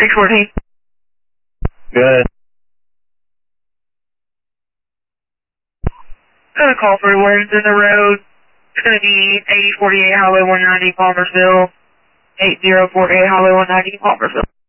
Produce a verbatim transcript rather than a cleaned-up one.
six fourteen. Good. Gonna call for awareness in the road. It's gonna be eighty forty-eight Highway one ninety, Palmersville. eight zero four eight Highway one ninety, Palmersville.